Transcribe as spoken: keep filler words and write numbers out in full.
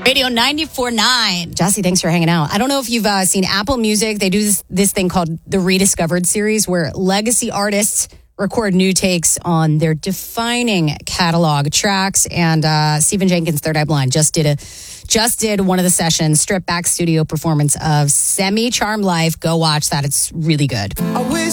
Radio ninety-four point nine. Jesse, thanks for hanging out. I don't know if you've uh, seen Apple Music. They do this, this thing called the Rediscovered series where legacy artists record new takes on their defining catalog tracks. And uh, Stephen Jenkins, Third Eye Blind, just did a just did one of the sessions, stripped back studio performance of Semi Charmed Life. Go watch that. It's really good. I wish